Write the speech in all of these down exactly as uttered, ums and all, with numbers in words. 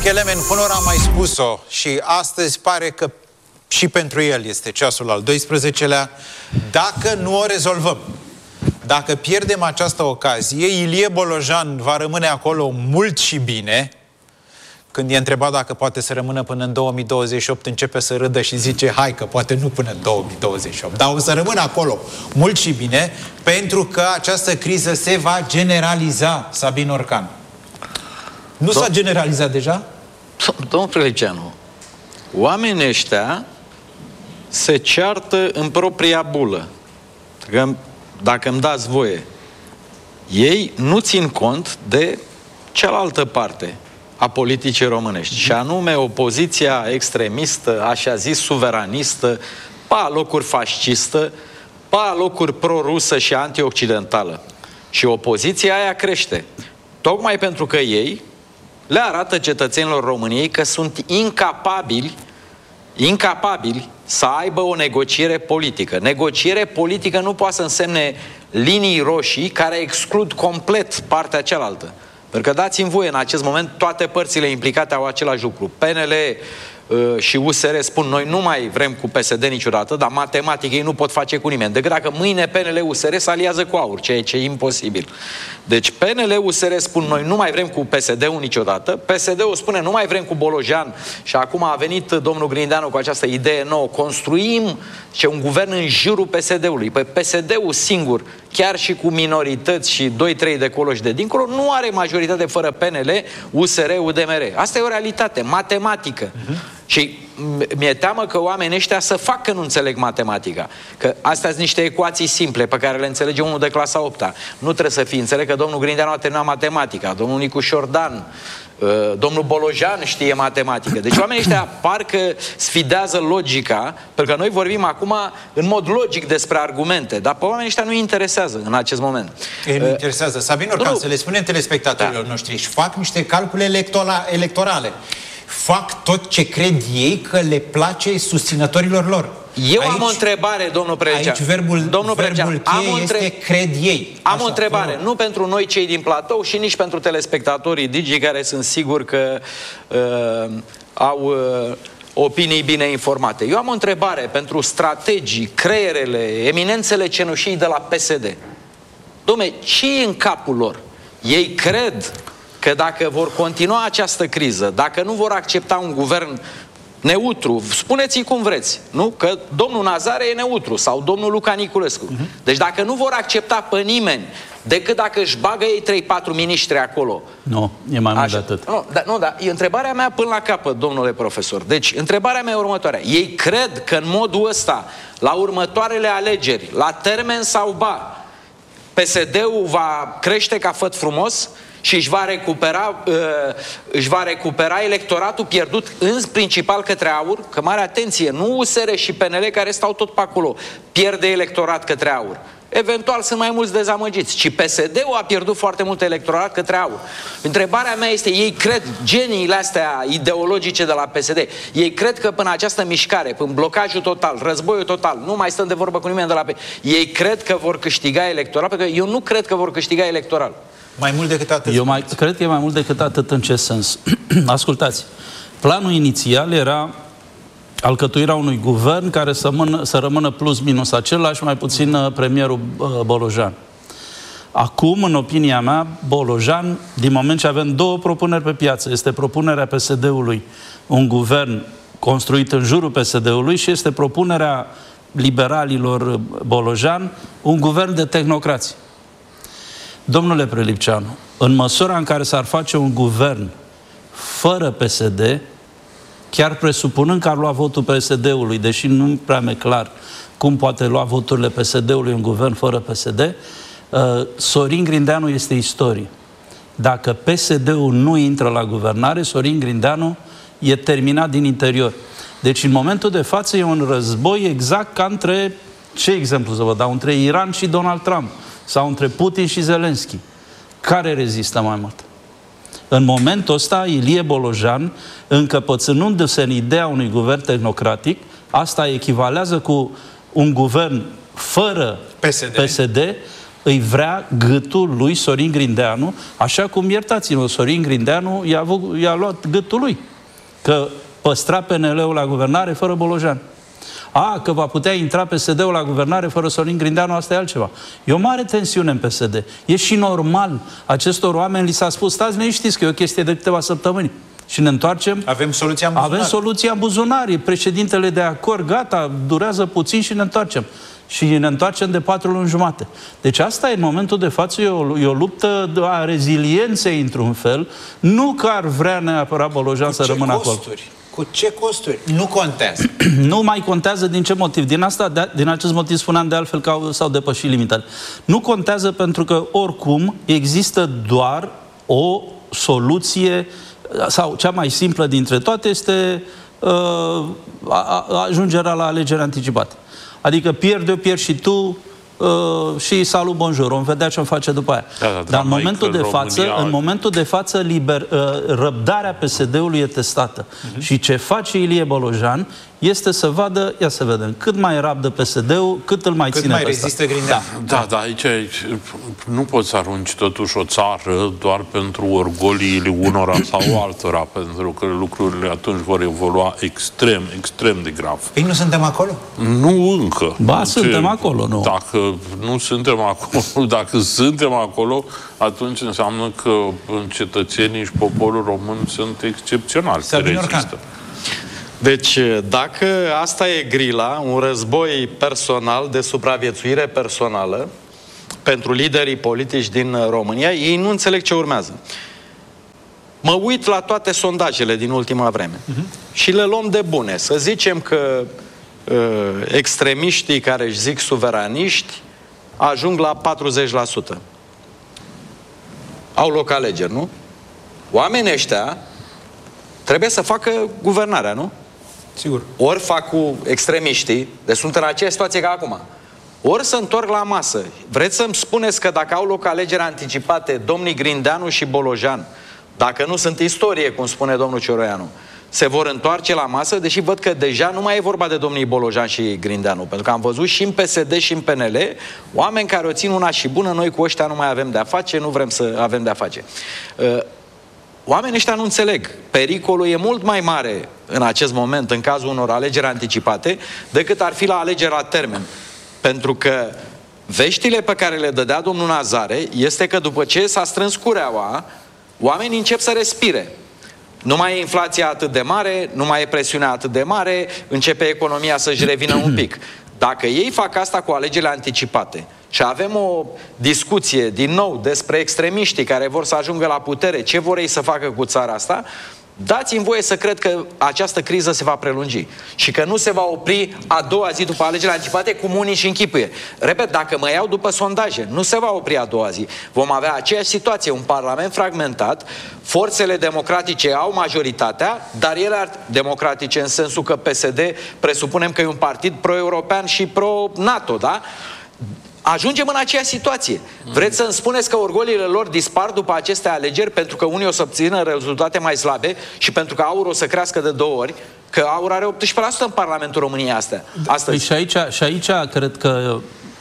Kelemen Hunor a mai spus-o și astăzi pare că și pentru el este ceasul al doisprezecelea. Dacă nu o rezolvăm, dacă pierdem această ocazie, Ilie Bolojan va rămâne acolo mult și bine. Când e întrebat dacă poate să rămână până în două mii douăzeci și opt, începe să râdă și zice, hai că poate nu până în două mii douăzeci și opt, dar o să rămână acolo mult și bine, pentru că această criză se va generaliza, Sabin Orcan. Nu s-a generalizat deja? Domnul Preleceanu, oamenii ăștia se ceartă în propria bulă. Dacă îmi dați voie, ei nu țin cont de cealaltă parte a politicii românești, și anume opoziția extremistă, așa zis suveranistă, pe locuri fascistă, pe locuri pro-rusă și anti-occidentală. Și opoziția aia crește. Tocmai pentru că ei le arată cetățenilor României că sunt incapabili, incapabili să aibă o negociere politică. Negociere politică nu poate să însemne linii roșii care exclud complet partea cealaltă. Pentru că dați-mi voie, în acest moment, toate părțile implicate au același lucru. P N L uh, și U S R spun, noi nu mai vrem cu P S D niciodată, dar matematic ei nu pot face cu nimeni. Decât dacă mâine P N L U S R se aliază cu AUR, ceea ce e imposibil. Deci P N L U S R spun, noi nu mai vrem cu P S D-ul niciodată, P S D-ul spune, nu mai vrem cu Bolojan, și acum a venit domnul Grindeanu cu această idee nouă, construim ce un guvern în jurul P S D-ului. Păi P S D-ul singur, chiar și cu minorități și doi trei de colo și de dincolo, nu are majoritate fără P N L, U S R, U D M R. Asta e o realitate matematică. Uh-huh. Și mi-e teamă că oamenii ăștia să facă că nu înțeleg matematica. Că astea sunt niște ecuații simple pe care le înțelege unul de clasa a opta. Nu trebuie să fie. Înțeleg că domnul Grindeanu a terminat matematica, domnul Nicu Șordan, domnul Bolojan știe matematică. Deci oamenii ăștia parcă sfidează logica, pentru că noi vorbim acum în mod logic despre argumente, dar pe oamenii ăștia nu-i interesează în acest moment. Ei nu interesează. Sabin Orcan, nu, să le spunem telespectatorilor da. noștri, și fac niște calcule electora electorale. Fac tot ce cred ei că le place susținătorilor lor. Eu aici, am o întrebare, domnul Preleceanu. Aici verbul, domnul verbul cheie am este între... cred ei. Am Așa, o întrebare, fără. nu pentru noi cei din platou și nici pentru telespectatorii Digi, care sunt sigur că uh, au uh, opinii bine informate. Eu am o întrebare pentru strategii, creierele, eminențele cenușii de la P S D. Dom'le, ce e în capul lor? Ei cred că dacă vor continua această criză, dacă nu vor accepta un guvern neutru, spuneți-i cum vreți, nu? Că domnul Nazare e neutru sau domnul Luca Niculescu. Uh-huh. Deci dacă nu vor accepta pe nimeni, decât dacă își bagă ei trei patru miniștri acolo. Nu, e mai mult de atât. Nu, da, nu, da, e întrebarea mea până la capăt, domnule profesor. Deci, întrebarea mea e următoarea. Ei cred că în modul ăsta, la următoarele alegeri, la termen sau ba, P S D-ul va crește ca făt frumos și își va recupera, uh, își va recupera electoratul pierdut în principal către AUR, că mare atenție, nu U S R și P N L care stau tot pe acolo, pierde electorat către AUR. Eventual sunt mai mulți dezamăgiți, ci P S D-ul a pierdut foarte mult electorat către AUR. Întrebarea mea este, ei cred, geniile astea ideologice de la P S D, ei cred că până această mișcare, până blocajul total, războiul total, nu mai stăm de vorbă cu nimeni de la P S D, ei cred că vor câștiga electoral? Pentru că eu nu cred că vor câștiga electoral. Mai mult decât atât. Eu mai, cred că e mai mult decât atât. În ce sens? Ascultați, planul inițial era alcătuirea unui guvern care să, mână, să rămână plus minus același, mai puțin premierul uh, Bolojan. Acum, în opinia mea, Bolojan, din moment ce avem două propuneri pe piață, este propunerea P S D-ului, un guvern construit în jurul P S D-ului, și este propunerea liberalilor Bolojan, un guvern de tehnocrați. Domnule Prelipceanu, în măsura în care s-ar face un guvern fără P S D, chiar presupunând că ar lua votul P S D-ului, deși nu prea mi-e clar cum poate lua voturile P S D-ului un guvern fără P S D, uh, Sorin Grindeanu este istorie. Dacă P S D-ul nu intră la guvernare, Sorin Grindeanu e terminat din interior. Deci, în momentul de față, e un război exact ca între, ce exemplu să vă dau, între Iran și Donald Trump, sau între Putin și Zelenski. Care rezistă mai mult? În momentul ăsta, Ilie Bolojan, încăpățânându-se în ideea unui guvern tehnocratic, asta echivalează cu un guvern fără P S D, P S D îi vrea gâtul lui Sorin Grindeanu, așa cum, iertați-mă, Sorin Grindeanu i-a, avut, i-a luat gâtul lui. Că păstra P N L-ul la guvernare fără Bolojan. A, că va putea intra P S D-ul la guvernare fără Sorin Grindeanu, asta e altceva. E o mare tensiune în P S D. E și normal. Acestor oameni li s-a spus, stați liniștiți că e o chestie de câteva săptămâni. Și ne întoarcem. Avem soluția în buzunar. Avem soluția în buzunar. E președintele de acord, gata, durează puțin și ne întoarcem. Și ne întoarcem de patru luni jumate. Deci asta e, în momentul de față, e o, e o luptă a rezilienței, într-un fel. Nu că ar vrea neapărat Bolojan să rămână acolo. Cu ce costuri? Nu contează. Nu mai contează din ce motiv. Din asta, de, din acest motiv spuneam de altfel că au, s-au depășit limitele. Nu contează pentru că oricum există doar o soluție, sau cea mai simplă dintre toate este uh, a, a, ajungerea la alegeri anticipate. Adică pierd eu, pierd și tu, Uh, și salut, bonjour, vom vedea ce-o face după aia. Da, da, Dar în momentul, de față, România... în momentul de față, liber, uh, răbdarea P S D-ului e testată. Uh-huh. Și ce face Ilie Bolojan este să vadă, ia să vedem, cât mai rabdă P S D-ul, cât îl mai cât ține mai pe rezistă Grindeanu. Da, da, da, aici nu poți să arunci totuși o țară doar pentru orgoliile unora sau altora, pentru că lucrurile atunci vor evolua extrem, extrem de grav. Păi nu suntem acolo? Nu încă. Ba, Ce, suntem acolo, nu. Dacă nu suntem acolo, dacă suntem acolo, atunci înseamnă că cetățenii și poporul român sunt excepționali. Sabin Orcan. Deci, dacă asta e grila, un război personal, de supraviețuire personală, pentru liderii politici din România, ei nu înțeleg ce urmează. Mă uit la toate sondajele din ultima vreme uh-huh. și le luăm de bune. Să zicem că uh, extremiștii care își zic suveraniști ajung la patruzeci la sută. Au loc alegeri, nu? Oamenii ăștia trebuie să facă guvernarea, nu? Sigur. Ori fac cu extremiștii, deci sunt în aceeași situație ca acum, ori să întorc la masă. Vreți să-mi spuneți că dacă au loc alegeri anticipate, domnii Grindeanu și Bolojan, dacă nu sunt istorie, cum spune domnul Cioroianu, se vor întoarce la masă, deși văd că deja nu mai e vorba de domnii Bolojan și Grindeanu, pentru că am văzut și în P S D și în P N L oameni care o țin una și bună, noi cu ăștia nu mai avem de-a face, nu vrem să avem de-a face. Oamenii ăștia nu înțeleg. Pericolul e mult mai mare în acest moment, în cazul unor alegeri anticipate, decât ar fi la alegeri la termen. Pentru că veștile pe care le dădea domnul Nazare este că după ce s-a strâns cureaua, oamenii încep să respire. Nu mai e inflația atât de mare, nu mai e presiunea atât de mare, începe economia să-și revină un pic. Dacă ei fac asta cu alegerile anticipate și avem o discuție din nou despre extremiștii care vor să ajungă la putere, ce vor ei să facă cu țara asta, dați-mi voie să cred că această criză se va prelungi și că nu se va opri a doua zi după alegerile anticipate, cum unii și închipuie. Repet, dacă mă iau după sondaje, nu se va opri a doua zi. Vom avea aceeași situație, un parlament fragmentat, forțele democratice au majoritatea, dar ele democratice în sensul că P S D presupunem că e un partid pro-european și pro-NATO, da? Ajungem în aceeași situație. Vreți să-mi spuneți că orgoliile lor dispar după aceste alegeri pentru că unii o să obțină rezultate mai slabe și pentru că AUR o să crească de două ori, că AUR are optsprezece la sută în Parlamentul României astea, astăzi. Păi și aici, și aici cred că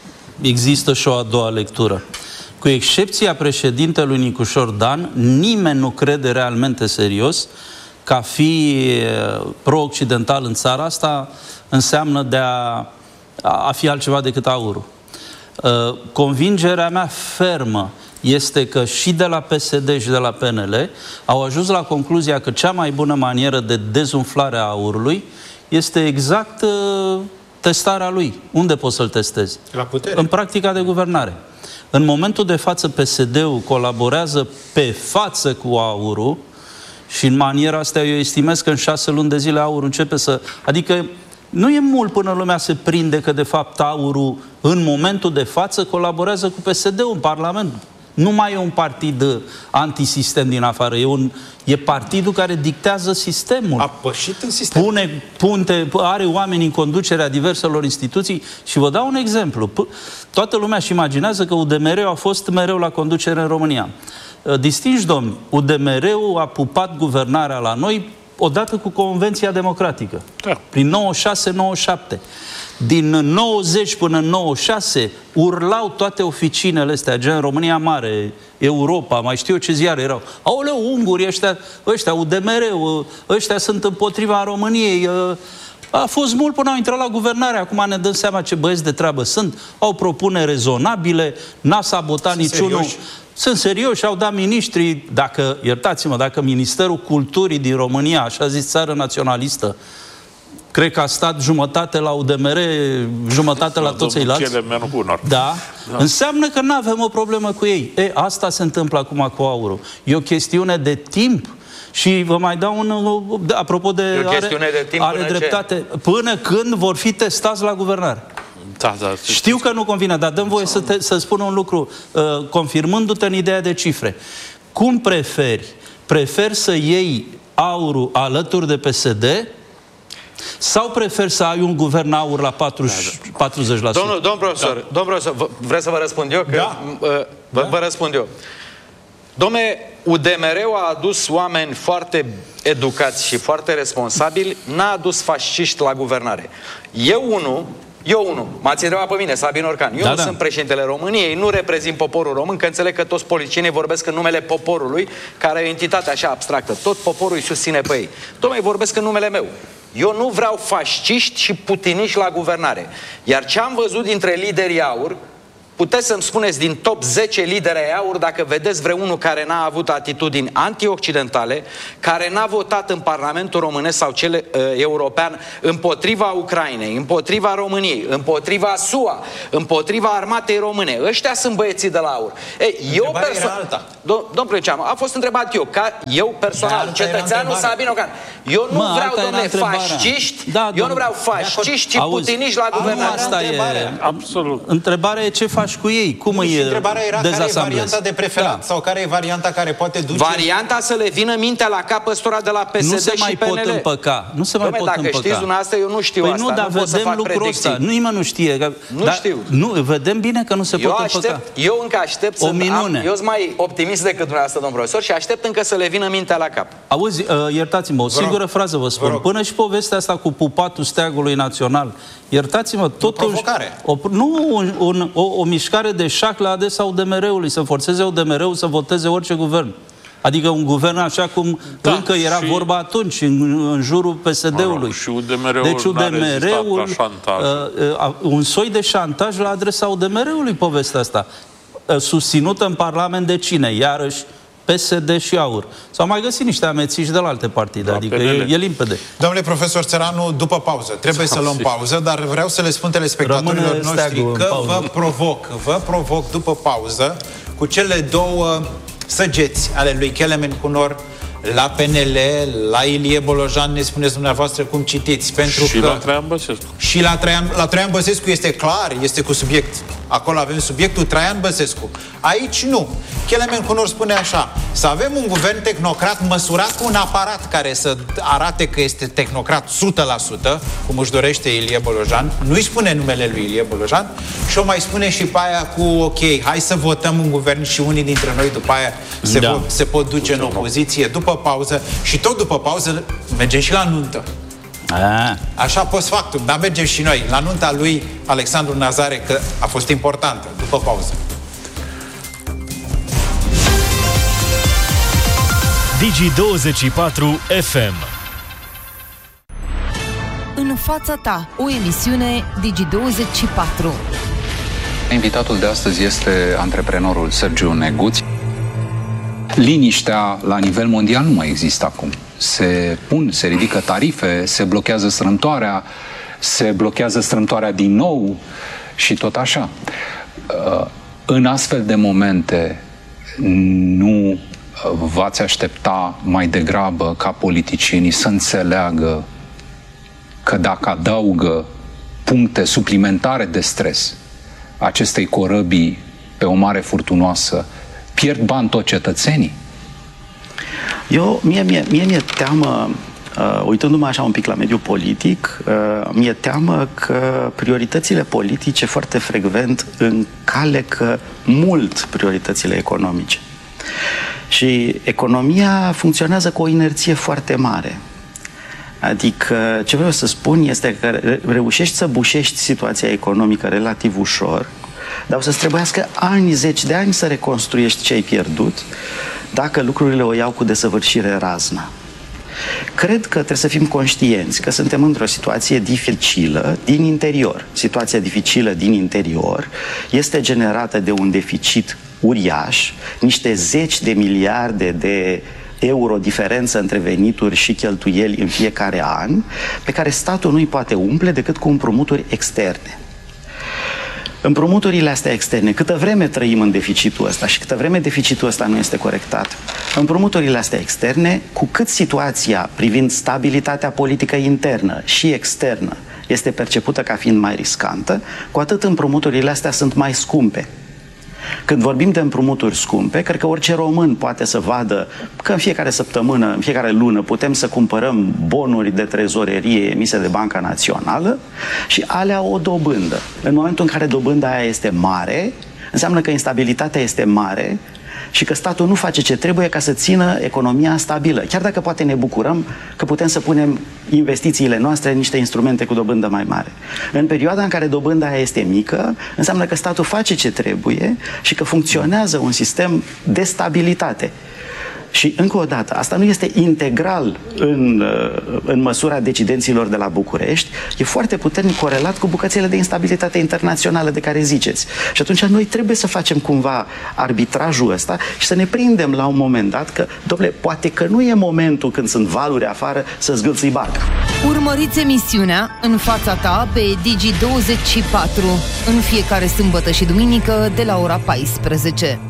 există și o a doua lectură. Cu excepția președintelui Nicușor Dan, nimeni nu crede realmente serios că a fi pro-occidental în țara asta înseamnă de a, a fi altceva decât AUR-ul. Uh, convingerea mea fermă este că și de la P S D și de la P N L au ajuns la concluzia că cea mai bună manieră de dezumflare a AUR-ului este exact uh, testarea lui. Unde poți să-l testezi? La putere. În practica de guvernare. În momentul de față P S D-ul colaborează pe față cu AUR-ul și în maniera asta eu estimez că în șase luni de zile AUR-ul începe să... Adică nu e mult până lumea se prinde că de fapt AUR-ul în momentul de față colaborează cu P S D-ul în Parlament. Nu mai e un partid antisistem din afară, e, un, e partidul care dictează sistemul. A pășit în sistem. Pune, punte, are oameni în conducerea diverselor instituții și vă dau un exemplu. Toată lumea își imaginează că U D M R a fost mereu la conducere în România. Distinși domni, U D M R-ul a pupat guvernarea la noi odată cu Convenția Democratică. Da. Prin nouăzeci și șase nouăzeci și șapte. Din nouăzeci până în nouăzeci și șase urlau toate oficinele astea, gen România Mare, Europa, mai știu eu ce ziare erau. Aoleu, unguri ăștia, ăștia, U D M R, ăștia sunt împotriva României. A fost mult până au intrat la guvernare. Acum ne dăm seama ce băieți de treabă sunt. Au propuneri rezonabile, n-a sabotat sunt niciunul. Serioși. Sunt serioși, au dat miniștri, dacă, iertați-mă, dacă Ministerul Culturii din România, așa zis țară naționalistă, cred că a stat jumătate la U D M R, jumătate la toți ceilalți. Da. da. Înseamnă că nu avem o problemă cu ei. E, asta se întâmplă acum cu aurul. E o chestiune de timp. Și vă mai dau un... Apropo de... E o chestiune are, de timp are până dreptate. Ce? Până când vor fi testați la guvernare. Da, da, Știu că nu convine, dar dăm voie să, te, să spun un lucru, uh, confirmându-te în ideea de cifre. Cum preferi? Preferi să iei aurul alături de P S D sau preferi să ai un guvern aur la patruzeci la sută? Domnul, domn profesor, da. domn profesor, vreți să vă răspund eu? Că, da. uh, vă, da. vă răspund eu. Dom'le, U D M R-ul a adus oameni foarte educați și foarte responsabili, n-a adus fasciști la guvernare. Eu unul, eu unul, m-ați întrebat pe mine, Sabin Orcan, eu da, nu da. sunt președintele României, nu reprezint poporul român, că înțeleg că toți politicienii vorbesc în numele poporului, care e o entitate așa abstractă. Tot poporul îi susține pe ei. Dom'le, vorbesc în numele meu. Eu nu vreau fasciști și putiniști la guvernare. Iar ce am văzut dintre liderii aur, puteți să-mi spuneți din top zece lideri ai aur dacă vedeți vreunul care n-a avut atitudini antioccidentale, care n-a votat în Parlamentul Românesc sau cel uh, european împotriva Ucrainei, împotriva României, împotriva S U A, împotriva armatei române. Ăștia sunt băieții de la aur. Ei, eu personal, domnul Preceanu, a fost întrebat eu, ca eu personal, cetățeanul Sabin Ocan. Eu nu mă, vreau, domnule, fasciști, da, eu nu vreau fasciști și putiniști la guvernare. Asta e, absolut. Întrebarea e ce faci cu ei? Cum nu, îi întrebarea era care e varianta de preferat da. sau care e varianta care poate duce... Varianta să le vină mintea la cap ăstora de la P S D nu se și mai P N L. pot împăca. Nu se mai Dom'le, pot dacă împăca. știți dumneavoastră, eu nu știu păi asta. Nu, dar nu vedem lucrul ăsta. Nimeni nu știe. Nu dar, știu. Nu, vedem bine că nu se eu pot aștept, împăca. Eu încă aștept să... O minune. Am, eu sunt mai optimist decât dumneavoastră, domn profesor, și aștept încă să le vină mintea la cap. Auzi, uh, iertați-mă, o singură frază vă spun. Vă Până și povestea asta cu pupatul steagului național, iertați-mă, totuși... O, nu un, un, o, o mișcare de șac la adresa U D M R-ului, să forțeze U D M R-ul să voteze orice guvern. Adică un guvern așa cum da, încă era vorba atunci, în, în jurul P S D-ului. Și U D M R-ul deci U D M R-ul, uh, uh, un soi de șantaj la adresa U D M R-ului povestea asta. Uh, susținută în Parlament de cine? Iarăși P S D și AUR. S-au mai găsit niște amețiși de la alte partide, da, adică e, e limpede. Domnule profesor Țăranu, după pauză, trebuie să luăm pauză, dar vreau să le spun telespectatorilor noștri că vă provoc, vă provoc după pauză cu cele două săgeți ale lui Kelemen Cunor la P N L, la Ilie Bolojan, ne spuneți dumneavoastră cum citiți. Pentru și că la Traian Băsescu. Și la Traian, la Traian Băsescu este clar, este cu subiect. Acolo avem subiectul Traian Băsescu. Aici nu. Kelemen Cunor spune așa: să avem un guvern tehnocrat măsurat cu un aparat care să arate că este tehnocrat o sută la sută, cum își dorește Ilie Bolojan. Nu-i spune numele lui Ilie Bolojan și o mai spune și pe aia cu ok, hai să votăm un guvern și unii dintre noi după aia se, da. se pot duce în opoziție. După pauză și tot după pauză mergem și la nuntă. A. Așa post factum, dar mergem și noi la nunta lui Alexandru Nazare, că a fost importantă. După pauză. Digi douăzeci și patru F M. În fața ta, o emisiune Digi douăzeci și patru. Invitatul de astăzi este antreprenorul Sergiu Neguț. Liniștea la nivel mondial nu mai există acum. Se pun, se ridică tarife, se blochează strâmtoarea, se blochează strâmtoarea din nou și tot așa. În astfel de momente nu v-ați aștepta mai degrabă ca politicienii să înțeleagă că dacă adaugă puncte suplimentare de stres acestei corăbii pe o mare furtunoasă, pierd bani tot cetățenii? Eu, mie, mie, mie mi-e teamă, uh, uitându-mă așa un pic la mediul politic, uh, mi-e teamă că prioritățile politice foarte frecvent încalecă mult prioritățile economice. Și economia funcționează cu o inerție foarte mare. Adică ce vreau să spun este că reușești să bușești situația economică relativ ușor, dar o să-ți trebuiască ani, zeci de ani să reconstruiești ce ai pierdut dacă lucrurile o iau cu desăvârșire raznă. Cred că trebuie să fim conștienți că suntem într-o situație dificilă din interior. Situația dificilă din interior este generată de un deficit uriaș, niște zeci de miliarde de euro diferență între venituri și cheltuieli în fiecare an, pe care statul nu îi poate umple decât cu împrumuturi externe. Împrumuturile astea externe, câtă vreme trăim în deficitul ăsta și câtă vreme deficitul ăsta nu este corectat, împrumuturile astea externe, cu cât situația privind stabilitatea politică internă și externă este percepută ca fiind mai riscantă, cu atât împrumuturile astea sunt mai scumpe. Când vorbim de împrumuturi scumpe, cred că orice român poate să vadă că în fiecare săptămână, în fiecare lună, putem să cumpărăm bonuri de trezorerie emise de Banca Națională și alea o dobândă. În momentul în care dobânda aia este mare, înseamnă că instabilitatea este mare și că statul nu face ce trebuie ca să țină economia stabilă. Chiar dacă poate ne bucurăm că putem să punem investițiile noastre în niște instrumente cu dobândă mai mare. În perioada în care dobânda aia este mică, înseamnă că statul face ce trebuie și că funcționează un sistem de stabilitate. Și, încă o dată, asta nu este integral în, în măsura decidenților de la București, e foarte puternic corelat cu bucățele de instabilitate internațională de care ziceți. Și atunci noi trebuie să facem cumva arbitrajul ăsta și să ne prindem la un moment dat că, dom'le, poate că nu e momentul când sunt valuri afară să zgâlții barca. Urmăriți emisiunea În fața ta pe Digi douăzeci și patru în fiecare sâmbătă și duminică de la ora paisprezece.